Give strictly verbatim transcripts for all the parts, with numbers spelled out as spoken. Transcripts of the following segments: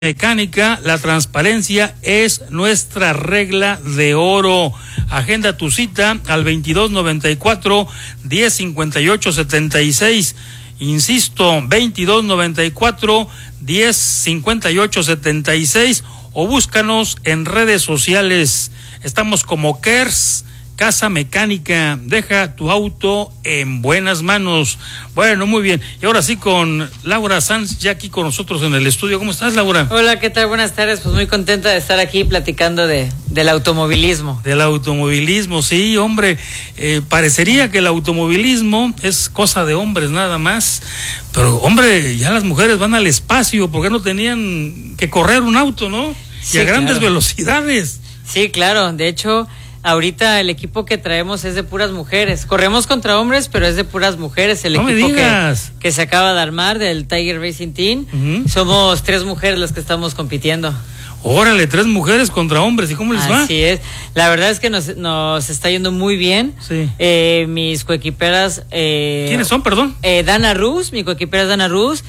Mecánica, la transparencia es nuestra regla de oro. Agenda tu cita al veintidós noventa y cuatro, diez cincuenta y ocho setenta y seis. Insisto, veintidós noventa y cuatro, diez cincuenta y ocho setenta y seis, o búscanos en redes sociales. Estamos como Kers Casa Mecánica. Deja tu auto en buenas manos. Bueno, muy bien. Y ahora sí con Laura Sanz, ya aquí con nosotros en el estudio. ¿Cómo estás, Laura? Hola, ¿qué tal? Buenas tardes. Pues muy contenta de estar aquí platicando de del automovilismo. Del automovilismo, sí, hombre. Eh, parecería que el automovilismo es cosa de hombres nada más. Pero, hombre, ya las mujeres van al espacio porque no tenían que correr un auto, ¿no? Sí, y a grandes claro. velocidades. Sí, claro. De hecho, ahorita el equipo que traemos es de puras mujeres. Corremos contra hombres, pero es de puras mujeres. El no equipo me digas. Que, que se acaba de armar del Tiger Racing Team. Uh-huh. Somos tres mujeres las que estamos compitiendo. Órale, tres mujeres contra hombres. ¿Y cómo les Así va? Así es. La verdad es que nos, nos está yendo muy bien. Sí. Eh, mis coequiperas... Eh, ¿Quiénes son, perdón? Eh, Dana Ruz, mi coequipera es Dana Ruz.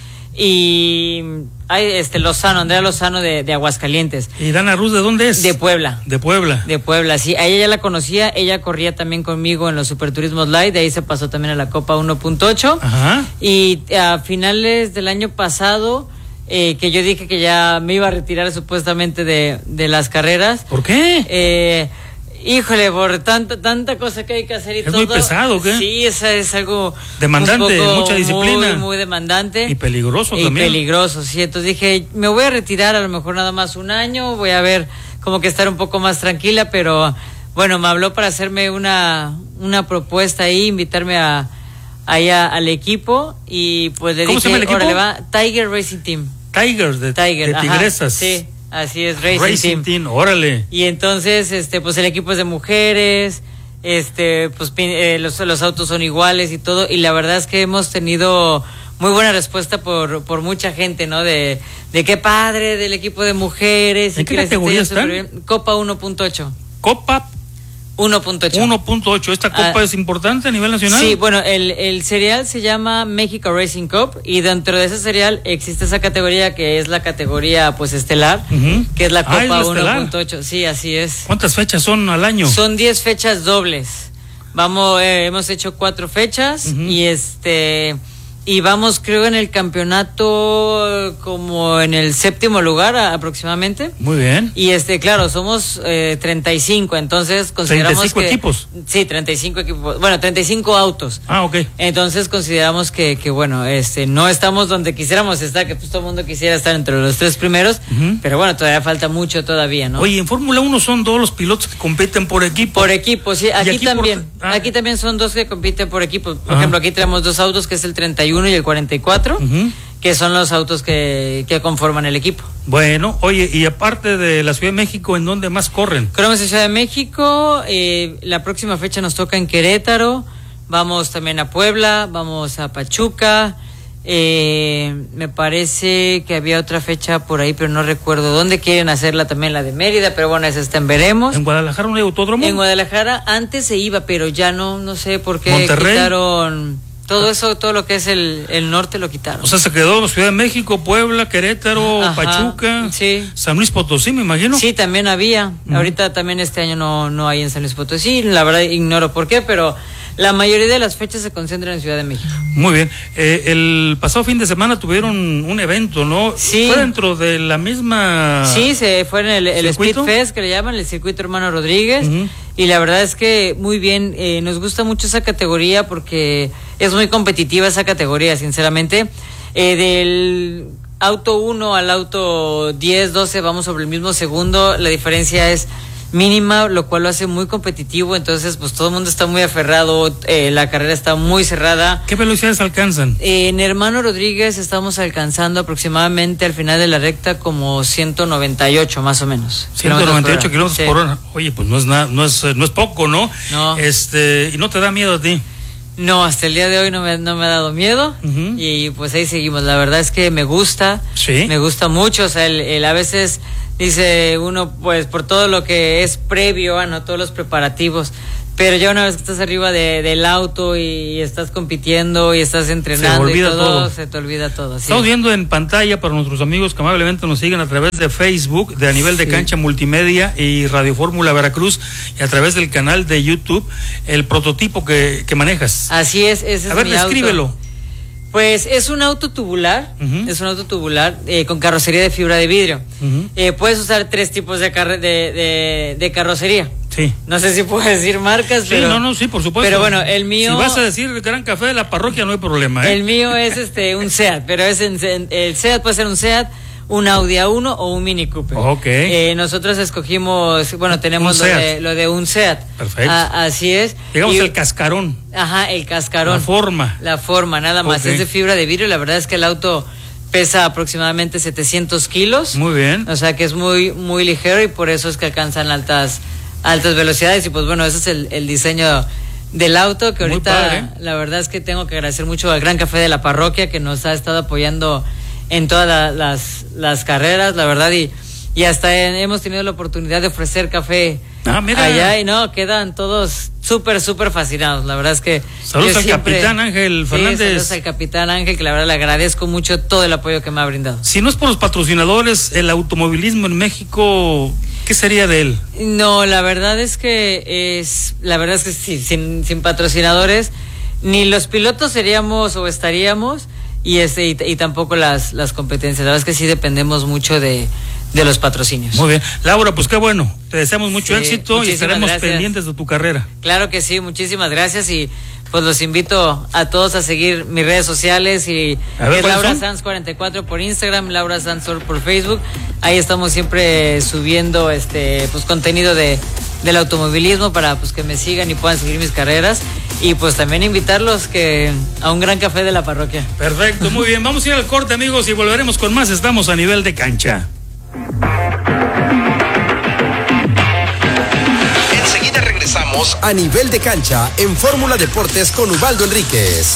Y hay este Lozano, Andrea Lozano de, de Aguascalientes. ¿Y Dana Ruz de dónde es? De Puebla. De Puebla. De Puebla, sí. A ella ya la conocía, ella corría también conmigo en los Superturismos Light, de ahí se pasó también a la Copa uno punto ocho. Ajá. Y a finales del año pasado, eh, que yo dije que ya me iba a retirar supuestamente de, de las carreras. ¿Por qué? Eh... Híjole, por tanta tanta cosa que hay que hacer y ¿Es todo. muy pesado, qué? Sí, es, es algo demandante, un poco mucha disciplina. Muy, muy demandante. Y peligroso y también. Y peligroso, sí. Entonces dije, me voy a retirar a lo mejor nada más un año, voy a ver como que estar un poco más tranquila, pero bueno, me habló para hacerme una una propuesta ahí, invitarme a allá al equipo y pues le ¿Cómo dije, se llama el equipo? órale va, Tiger Racing Team. Tigers, de, Tiger, de tigresas. Ajá, sí. Así es, Racing, Racing Team. Team, órale. Y entonces, este, pues el equipo es de mujeres, este, pues eh, los, los autos son iguales y todo, y la verdad es que hemos tenido muy buena respuesta por, por mucha gente, ¿no? De, de qué padre, del equipo de mujeres. ¿En y qué que les categoría esté están? súper bien. Copa uno punto ocho. Copa uno punto ocho. uno punto ocho. ¿Esta copa Ah, es importante a nivel nacional? Sí, bueno, el, el serial se llama México Racing Cup y dentro de ese serial existe esa categoría que es la categoría pues estelar, uh-huh. que es la Ah, Copa ¿es la uno estelar? punto ocho. Sí, así es. ¿Cuántas fechas son al año? Son diez fechas dobles. Vamos, eh, hemos hecho cuatro fechas uh-huh. y este... Y vamos, creo, en el campeonato como en el séptimo lugar a, aproximadamente. Muy bien. Y este, claro, somos eh, treinta y cinco, entonces consideramos ¿treinta y cinco que, equipos? Sí, treinta y cinco equipos. Bueno, treinta y cinco autos. Ah, ok. Entonces consideramos que, que bueno, este, no estamos donde quisiéramos estar, que pues todo el mundo quisiera estar entre los tres primeros, uh-huh. pero bueno, todavía falta mucho todavía, ¿no? Oye, en Fórmula uno son dos los pilotos que compiten por equipo. Por equipo, sí. Aquí, aquí también. Por... Ah. Aquí también son dos que compiten por equipo. Por Ajá. ejemplo, aquí tenemos dos autos, que es el treinta y uno y el cuarenta y cuatro, uh-huh. que son los autos que, que conforman el equipo. Bueno, oye, y aparte de la Ciudad de México, ¿en dónde más corren? Corremos en Ciudad de México, eh, la próxima fecha nos toca en Querétaro, vamos también a Puebla, vamos a Pachuca, eh, me parece que había otra fecha por ahí, pero no recuerdo dónde. Quieren hacerla también, la de Mérida, pero bueno, esa está en veremos. ¿En Guadalajara no hay autódromo? En Guadalajara antes se iba, pero ya no, no sé por qué ¿Monterrey? Quitaron todo eso, todo lo que es el, el norte lo quitaron. O sea, se quedó Ciudad de México, Puebla, Querétaro, Ajá, Pachuca, sí. San Luis Potosí, me imagino. Sí, también había. Uh-huh. Ahorita también este año no, no hay en San Luis Potosí, la verdad ignoro por qué, pero la mayoría de las fechas se concentran en Ciudad de México. Muy bien. Eh, el pasado fin de semana tuvieron un evento, ¿no? Sí. ¿Fue dentro de la misma Sí, se fue en el, el Speed Fest, que le llaman, el Circuito Hermano Rodríguez. Uh-huh. Y la verdad es que muy bien, eh, nos gusta mucho esa categoría porque es muy competitiva esa categoría, sinceramente. Eh, del auto uno al auto diez, doce, vamos sobre el mismo segundo, la diferencia es mínima, lo cual lo hace muy competitivo, entonces pues todo el mundo está muy aferrado, eh, la carrera está muy cerrada. ¿Qué velocidades alcanzan? Eh, en Hermano Rodríguez estamos alcanzando aproximadamente al final de la recta como ciento noventa y ocho más o menos. ciento noventa y ocho kilómetros sí. por hora. Oye, pues no es nada, no es, no es poco, ¿no? No. Este, ¿y no te da miedo a ti? No, hasta el día de hoy no me, no me ha dado miedo, uh-huh. y pues ahí seguimos. La verdad es que me gusta, ¿sí? Me gusta mucho, o sea, el, el a veces dice uno, pues por todo lo que es previo a no todos los preparativos, pero ya una vez que estás arriba de, del auto y estás compitiendo y estás entrenando y todo, todo, se te olvida todo. Sí. Estamos viendo en pantalla para nuestros amigos que amablemente nos siguen a través de Facebook, de A Nivel de sí. Cancha Multimedia y Radio Fórmula Veracruz, y a través del canal de YouTube, el prototipo que, que manejas. Así es, ese es A ver, mi descríbelo. Auto. Pues es un auto tubular, uh-huh. es un auto tubular eh, con carrocería de fibra de vidrio. Uh-huh. Eh, puedes usar tres tipos de, car- de, de, de carrocería. Sí. No sé si puedo decir marcas, sí, pero... no, no, sí, por supuesto. Pero bueno, el mío... Si vas a decir el Gran Café de la Parroquia, no hay problema, ¿eh? El mío es este un SEAT, pero es en, en, el SEAT puede ser un SEAT, un Audi A uno o un Mini Cooper. Ok. Eh, nosotros escogimos, bueno, tenemos lo de, lo de un SEAT. Perfecto. A, así es. Digamos y, el cascarón. Ajá, el cascarón. La forma. La forma, nada más. Okay. Es de fibra de vidrio. La verdad es que el auto pesa aproximadamente setecientos kilos. Muy bien. O sea que es muy, muy ligero y por eso es que alcanzan altas, altas velocidades. Y pues bueno, ese es el, el diseño del auto que ahorita, la verdad es que tengo que agradecer mucho al Gran Café de la Parroquia que nos ha estado apoyando en todas la, las, las carreras, la verdad, y, y hasta en, hemos tenido la oportunidad de ofrecer café ah, mira. allá y no, quedan todos súper, súper fascinados, la verdad es que... Saludos al siempre, capitán Ángel Fernández. Sí, saludos al capitán Ángel, que la verdad le agradezco mucho todo el apoyo que me ha brindado. Si no es por los patrocinadores, el automovilismo en México, ¿qué sería de él? No, la verdad es que es, la verdad es que sí, sin, sin patrocinadores, ni los pilotos seríamos o estaríamos, y este y, y tampoco las las competencias. La verdad es que sí dependemos mucho de, de los patrocinios. Muy bien. Laura, pues qué bueno. Te deseamos mucho sí, éxito y estaremos gracias. pendientes de tu carrera. Claro que sí, muchísimas gracias y pues los invito a todos a seguir mis redes sociales y ver, es Laura Sanz cuarenta y cuatro por Instagram, Laura Sanz por Facebook. Ahí estamos siempre subiendo este pues contenido de del automovilismo para pues que me sigan y puedan seguir mis carreras y pues también invitarlos que a un Gran Café de la Parroquia. Perfecto, muy bien. Vamos a ir al corte, amigos, y volveremos con más. Estamos a Nivel de Cancha. Enseguida regresamos a Nivel de Cancha en Fórmula Deportes con Ubaldo Enríquez.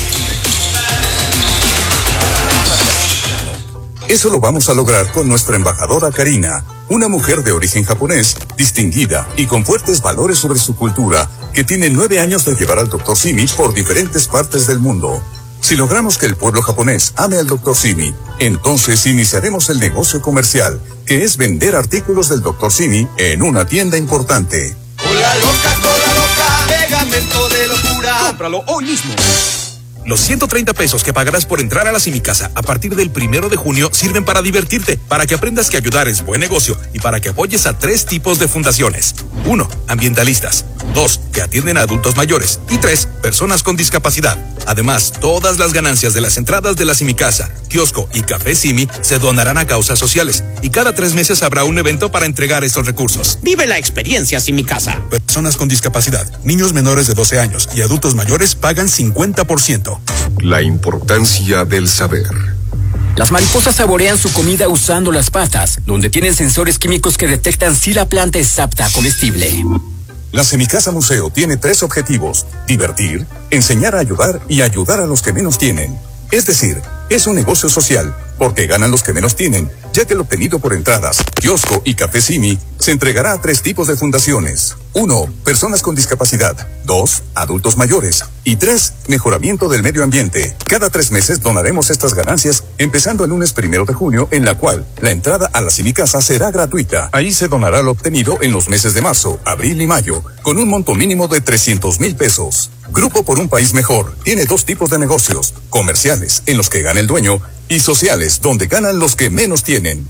Eso lo vamos a lograr con nuestra embajadora Karina, una mujer de origen japonés, distinguida y con fuertes valores sobre su cultura, que tiene nueve años de llevar al doctor Simi por diferentes partes del mundo. Si logramos que el pueblo japonés ame al doctor Simi, entonces iniciaremos el negocio comercial, que es vender artículos del doctor Simi en una tienda importante. Cola loca, cola loca, pegamento de locura. Cómpralo hoy mismo. Los ciento treinta pesos que pagarás por entrar a la Simicasa a partir del primero de junio sirven para divertirte, para que aprendas que ayudar es buen negocio y para que apoyes a tres tipos de fundaciones. Uno, ambientalistas. Dos, que atienden a adultos mayores. Y tres, personas con discapacidad. Además, todas las ganancias de las entradas de la Simicasa, kiosco y Café Simi se donarán a causas sociales. Y cada tres meses habrá un evento para entregar estos recursos. Vive la experiencia Simicasa. Personas con discapacidad, niños menores de doce años y adultos mayores pagan cincuenta por ciento. La importancia del saber. Las mariposas saborean su comida usando las patas, donde tienen sensores químicos que detectan si la planta es apta comestible. La Semicasa Museo tiene tres objetivos: divertir, enseñar a ayudar y ayudar a los que menos tienen. Es decir, es un negocio social, porque ganan los que menos tienen, ya que el obtenido por entradas, kiosco y Café Simi se entregará a tres tipos de fundaciones. Uno, personas con discapacidad. Dos, adultos mayores. Y tres, mejoramiento del medio ambiente. Cada tres meses donaremos estas ganancias, empezando el lunes primero de junio, en la cual la entrada a la Simicasa será gratuita. Ahí se donará lo obtenido en los meses de marzo, abril y mayo, con un monto mínimo de trescientos mil pesos. Grupo por un País Mejor tiene dos tipos de negocios: comerciales, en los que gana el dueño, y sociales, donde ganan los que menos tienen.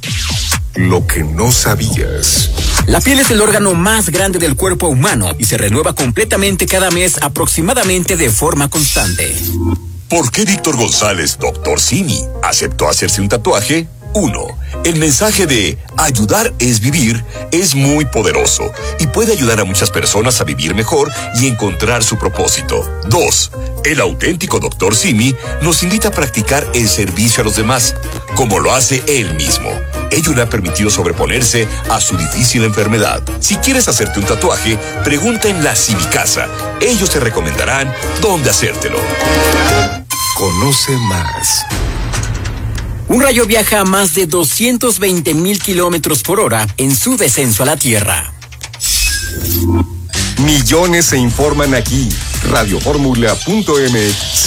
Lo que no sabías. La piel es el órgano más grande del cuerpo humano y se renueva completamente cada mes, aproximadamente de forma constante. ¿Por qué Víctor González, doctor Simi, aceptó hacerse un tatuaje? Uno, el mensaje de ayudar es vivir es muy poderoso y puede ayudar a muchas personas a vivir mejor y encontrar su propósito. Dos, el auténtico doctor Simi nos invita a practicar el servicio a los demás, como lo hace él mismo. Ello le ha permitido sobreponerse a su difícil enfermedad. Si quieres hacerte un tatuaje, pregunta en la Simicasa. Ellos te recomendarán dónde hacértelo. Conoce más. Un rayo viaja a más de doscientos veinte mil kilómetros por hora en su descenso a la Tierra. Millones se informan aquí. radio fórmula punto m x.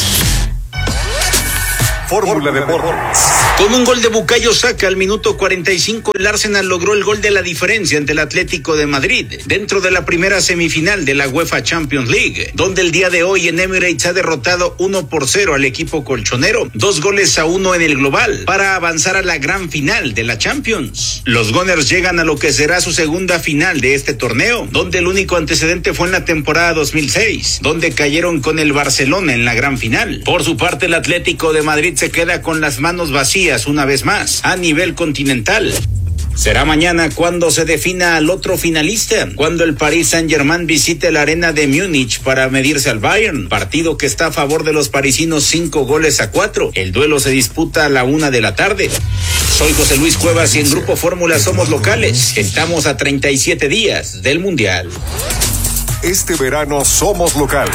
Fórmula Deportes. Con un gol de Bukayo Saka al minuto cuarenta y cinco, el Arsenal logró el gol de la diferencia ante el Atlético de Madrid, dentro de la primera semifinal de la UEFA Champions League, donde el día de hoy en Emirates ha derrotado uno por cero al equipo colchonero, dos goles a uno en el global, para avanzar a la gran final de la Champions. Los Gunners llegan a lo que será su segunda final de este torneo, donde el único antecedente fue en la temporada dos mil seis, donde cayeron con el Barcelona en la gran final. Por su parte, el Atlético de Madrid se queda con las manos vacías una vez más a nivel continental. Será mañana cuando se defina al otro finalista, cuando el Paris Saint-Germain visite la arena de Múnich para medirse al Bayern, partido que está a favor de los parisinos cinco goles a cuatro. El duelo se disputa a la una de la tarde. Soy José Luis Cuevas y en Grupo Fórmula somos locales. Estamos a treinta y siete días del Mundial. Este verano somos locales.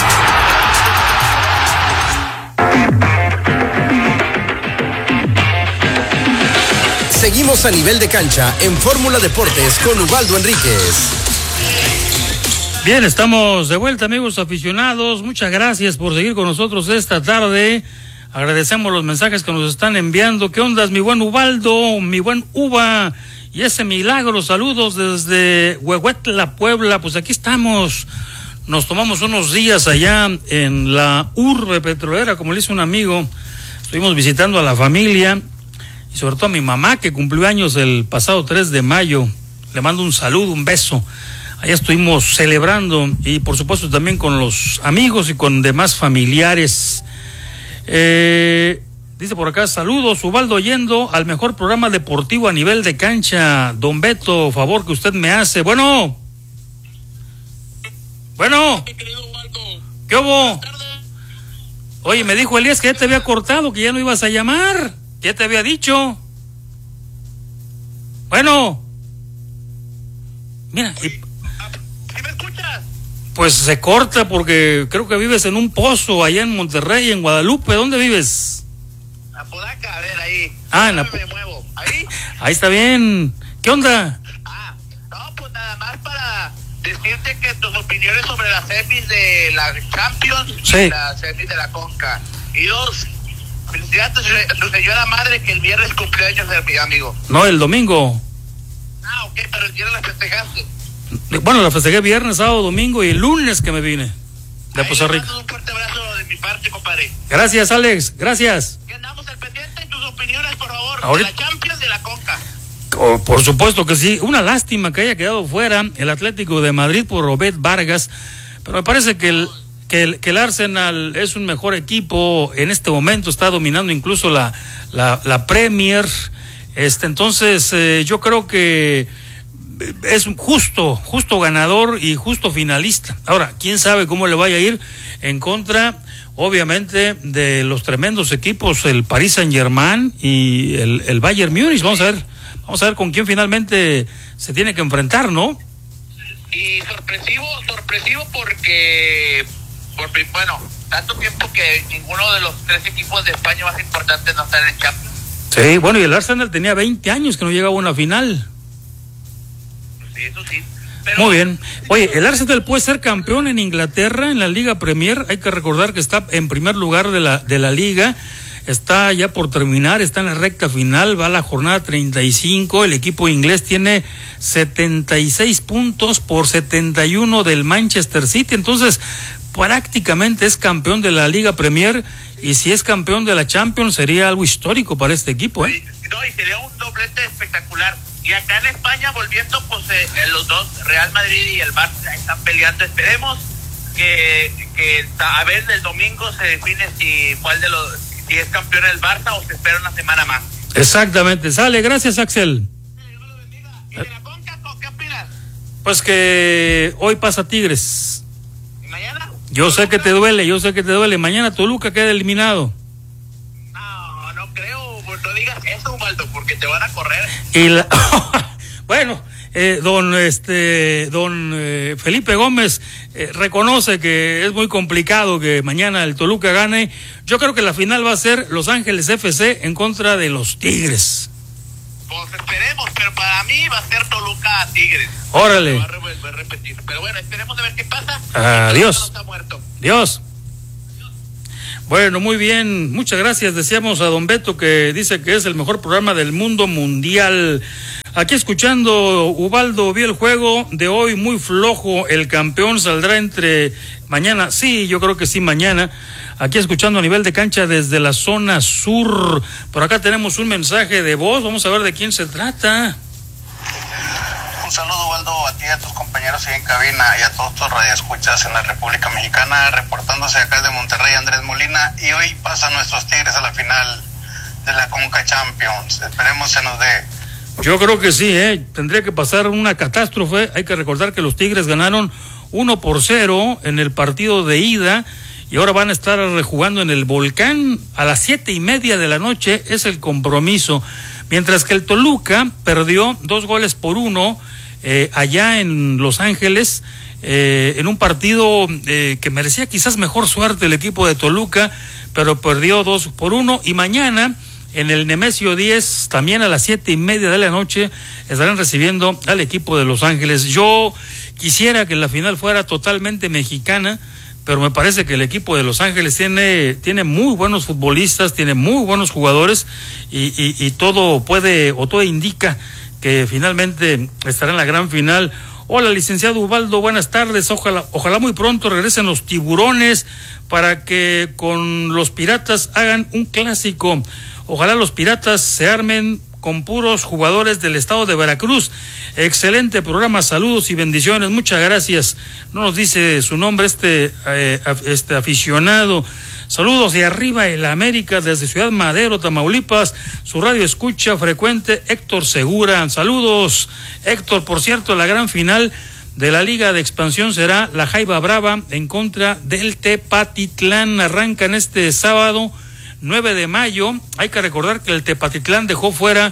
Seguimos a nivel de cancha en Fórmula Deportes con Ubaldo Enríquez. Bien, estamos de vuelta, amigos aficionados. Muchas gracias por seguir con nosotros esta tarde. Agradecemos los mensajes que nos están enviando. ¿Qué ondas, mi buen Ubaldo, mi buen Uva? Y ese milagro, saludos desde Huehuetla, Puebla. Pues aquí estamos. Nos tomamos unos días allá en la urbe petrolera, como le dice un amigo. Estuvimos visitando a la familia. Y sobre todo a mi mamá, que cumplió años el pasado tres de mayo. Le mando un saludo, un beso. Allá estuvimos celebrando y por supuesto también con los amigos y con demás familiares. Eh, dice por acá, saludos, Ubaldo, yendo al mejor programa deportivo a nivel de cancha. Don Beto, favor que usted me hace. Bueno. Bueno. ¿Qué hubo? Oye, me dijo Elías que ya te había cortado, que ya no ibas a llamar. ¿Qué te había dicho? Bueno. Mira. Y, ¿Sí me escuchas? pues se corta porque creo que vives en un pozo allá en Monterrey, en Guadalupe. ¿Dónde vives? Apodaca, a ver, ahí. Ah, en la... me muevo. ¿Ahí? Ahí está bien. ¿Qué onda? Ah, no, pues nada más para decirte que tus opiniones sobre las semis de la Champions sí. y las semis de la Conca. Y dos, felicidades a tu señora madre que el viernes cumpleaños de mi amigo. No, el domingo. Ah, ok, pero el viernes la festejaste. Bueno, la festejé viernes, sábado, domingo y el lunes que me vine de Ahí Poza Rica. Un fuerte abrazo de mi parte, compadre. Gracias, Alex, gracias. Y andamos al pendiente en tus opiniones, por favor, Ahorita... de la Champions de la Conca. Oh, por supuesto que sí. Una lástima que haya quedado fuera el Atlético de Madrid por Robert Vargas, pero me parece que el Que el, que el Arsenal es un mejor equipo en este momento, está dominando incluso la, la, la Premier, este, entonces eh, yo creo que es justo, justo ganador y justo finalista. Ahora, quién sabe cómo le vaya a ir en contra, obviamente, de los tremendos equipos, el Paris Saint-Germain y el, el Bayern Múnich. Vamos a ver, vamos a ver con quién finalmente se tiene que enfrentar, ¿no? Y sorpresivo, sorpresivo porque Por, bueno, tanto tiempo que ninguno de los tres equipos de España más importantes no están en Champions. Sí, bueno, y el Arsenal tenía veinte años que no llegaba a una final. Sí, eso sí. Pero... Muy bien. Oye, el Arsenal puede ser campeón en Inglaterra, en la Liga Premier. Hay que recordar que está en primer lugar de la, de la Liga. Está ya por terminar, está en la recta final, va a la jornada treinta y cinco. El equipo inglés tiene setenta y seis puntos por setenta y uno del Manchester City. Entonces, prácticamente es campeón de la Liga Premier, y si es campeón de la Champions sería algo histórico para este equipo, ¿eh? No, y sería un doblete espectacular. Y acá en España, volviendo, pues eh, los dos, Real Madrid y el Barça, están peleando. Esperemos que, que a ver el domingo se define si cuál de los, si es campeón el Barça o se espera una semana más. Exactamente. Sale, gracias, Axel. Dios lo bendiga. ¿Y de la Conca, qué opinas? Pues que hoy pasa Tigres. ¿Y mañana? Yo sé que te duele, yo sé que te duele. Mañana Toluca queda eliminado. No, no creo, no digas eso, Ubaldo, porque te van a correr. Y la... bueno, eh, don este don eh, Felipe Gómez eh, reconoce que es muy complicado que mañana el Toluca gane. Yo creo que la final va a ser Los Ángeles F C en contra de los Tigres. Pues esperemos, pero para mí va a ser Toluca a Tigres. Órale. Voy a, re- voy a repetir. Pero bueno, esperemos a ver qué pasa. Adiós. No está muerto. Dios. Bueno, muy bien, muchas gracias. Decíamos a don Beto que dice que es el mejor programa del mundo mundial. Aquí escuchando, Ubaldo, vi el juego de hoy muy flojo, el campeón saldrá entre mañana, sí, yo creo que sí, mañana. Aquí escuchando a nivel de cancha desde la zona sur. Por acá tenemos un mensaje de voz, vamos a ver de quién se trata. Un saludo, Waldo, a ti y a tus compañeros ahí en cabina y a todos tus radioescuchas en la República Mexicana, reportándose acá de Monterrey, Andrés Molina, y hoy pasan nuestros Tigres a la final de la Conca Champions. Esperemos se nos dé. Yo creo que sí, ¿eh? Tendría que pasar una catástrofe. Hay que recordar que los Tigres ganaron uno por cero en el partido de ida y ahora van a estar rejugando en el Volcán a las siete y media de la noche, es el compromiso. Mientras que el Toluca perdió dos goles por uno eh, allá en Los Ángeles, eh, en un partido eh, que merecía quizás mejor suerte el equipo de Toluca, pero perdió dos por uno. Y mañana en el Nemesio diez, también a las siete y media de la noche, estarán recibiendo al equipo de Los Ángeles. Yo quisiera que la final fuera totalmente mexicana, pero me parece que el equipo de Los Ángeles tiene, tiene muy buenos futbolistas, tiene muy buenos jugadores y, y, y todo puede, o todo indica que finalmente estará en la gran final. Hola, licenciado Ubaldo, buenas tardes. Ojalá, ojalá muy pronto regresen los Tiburones para que con los Piratas hagan un clásico. Ojalá los Piratas se armen con puros jugadores del estado de Veracruz. Excelente programa, saludos y bendiciones, muchas gracias. No nos dice su nombre este, eh, este aficionado. Saludos de arriba el América desde Ciudad Madero, Tamaulipas, su radio escucha frecuente Héctor Segura. Saludos, Héctor. Por cierto, la gran final de la Liga de Expansión será la Jaiba Brava en contra del Tepatitlán. Arrancan este sábado nueve de mayo. Hay que recordar que el Tepatitlán dejó fuera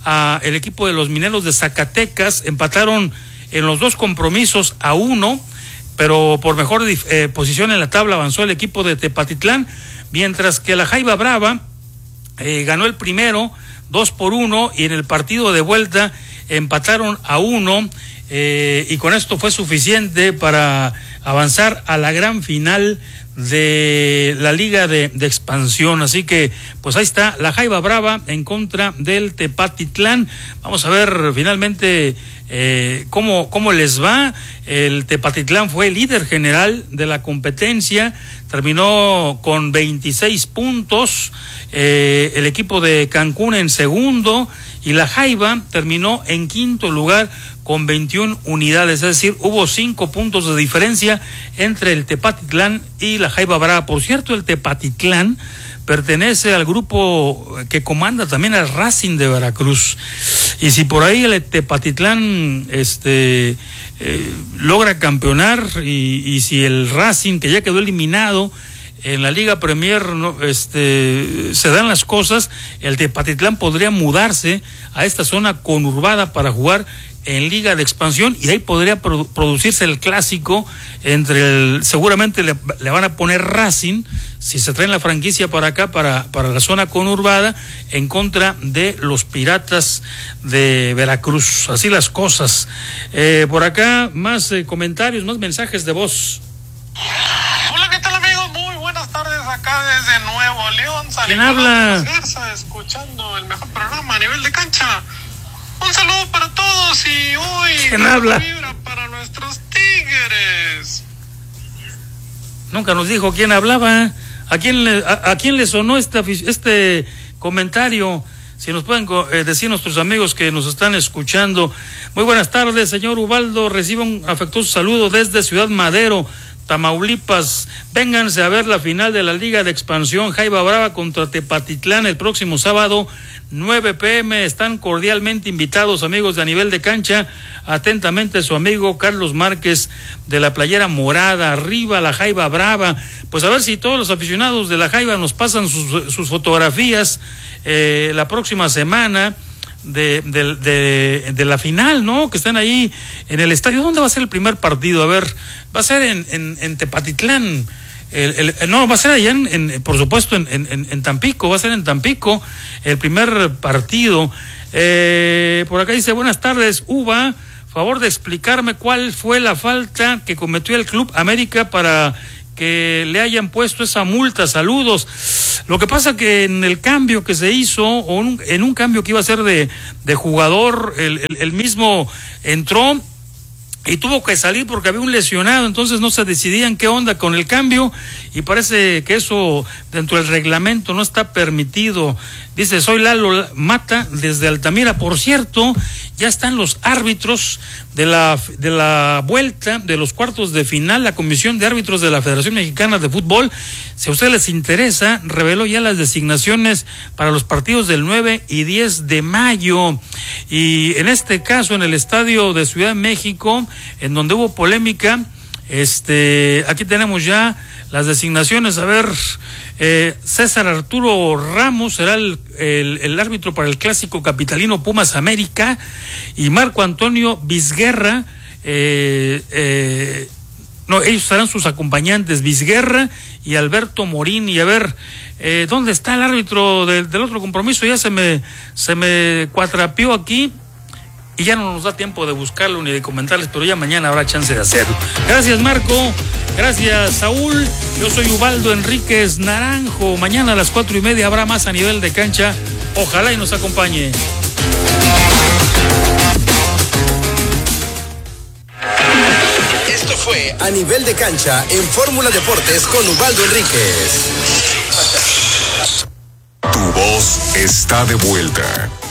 a el equipo de los Mineros de Zacatecas, empataron en los dos compromisos a uno, pero por mejor eh, posición en la tabla avanzó el equipo de Tepatitlán, mientras que la Jaiba Brava eh, ganó el primero dos por uno y en el partido de vuelta empataron a uno eh, y con esto fue suficiente para avanzar a la gran final de la Liga de, de Expansión. Así que pues ahí está la Jaiba Brava en contra del Tepatitlán. Vamos a ver finalmente eh, cómo, cómo les va. El Tepatitlán fue el líder general de la competencia, terminó con veintiséis puntos, eh, el equipo de Cancún en segundo y la Jaiba terminó en quinto lugar con veintiuna unidades, es decir, hubo cinco puntos de diferencia entre el Tepatitlán y la Jaiba Brava. Por cierto, el Tepatitlán pertenece al grupo que comanda también al Racing de Veracruz. Y si por ahí el Tepatitlán este, eh, logra campeonar y, y si el Racing, que ya quedó eliminado en la Liga Premier, no, este, se dan las cosas, el Tepatitlán podría mudarse a esta zona conurbada para jugar en Liga de Expansión y ahí podría produ- producirse el clásico entre el, seguramente le, le van a poner Racing, si se traen la franquicia para acá, para, para la zona conurbada, en contra de los Piratas de Veracruz. Así las cosas. Eh, por acá, más eh, comentarios, más mensajes de voz. Hola, ¿qué tal, amigos? Muy buenas tardes acá desde Nuevo León. ¿Quién habla? Garza, escuchando el mejor programa a nivel de cancha. Un saludo para todos y hoy ¿Quién habla? Vibra para nuestros Tigres. Nunca nos dijo quién hablaba. ¿A quién le, a, a quién le sonó este, este comentario? Si nos pueden eh, decir nuestros amigos que nos están escuchando. Muy buenas tardes, señor Ubaldo. Reciba un afectuoso saludo desde Ciudad Madero, Tamaulipas. Vénganse a ver la final de la Liga de Expansión, Jaiba Brava contra Tepatitlán el próximo sábado, nueve pe eme. Están cordialmente invitados, amigos de A Nivel de Cancha. Atentamente su amigo Carlos Márquez de la Playera Morada. Arriba la Jaiba Brava. Pues a ver si todos los aficionados de la Jaiba nos pasan sus, sus fotografías eh, la próxima semana de, de, de, de la final, ¿no? Que están ahí en el estadio. ¿Dónde va a ser el primer partido? A ver, va a ser en, en, en Tepatitlán. El, el, no, va a ser allá, en, en, por supuesto, en, en, en Tampico, va a ser en Tampico el primer partido. Eh, por acá dice, buenas tardes, Uva, favor de explicarme cuál fue la falta que cometió el Club América para que le hayan puesto esa multa. Saludos. Lo que pasa que en el cambio que se hizo, o un, en un cambio que iba a ser de, de jugador, el, el, el mismo entró y tuvo que salir porque había un lesionado, entonces no se decidían qué onda con el cambio, y parece que eso dentro del reglamento no está permitido. Dice, soy Lalo Mata desde Altamira. Por cierto, ya están los árbitros de la de la vuelta de los cuartos de final. La Comisión de Árbitros de la Federación Mexicana de Fútbol, si a ustedes les interesa, reveló ya las designaciones para los partidos del nueve y diez de mayo. Y en este caso, en el estadio de Ciudad de México, en donde hubo polémica, este, aquí tenemos ya las designaciones. A ver, eh, César Arturo Ramos será el, el, el árbitro para el clásico capitalino Pumas América, y Marco Antonio Vizguerra, eh, eh, no, ellos serán sus acompañantes, Vizguerra y Alberto Morín. Y a ver, eh, ¿dónde está el árbitro del, del otro compromiso? Ya se me, se me cuatrapeó aquí, y ya no nos da tiempo de buscarlo ni de comentarles, pero ya mañana habrá chance de hacerlo. Gracias, Marco. Gracias, Saúl. Yo soy Ubaldo Enríquez Naranjo. Mañana a las cuatro y media habrá más a nivel de cancha. Ojalá y nos acompañe. Esto fue A Nivel de Cancha en Fórmula Deportes con Ubaldo Enríquez. Tu voz está de vuelta.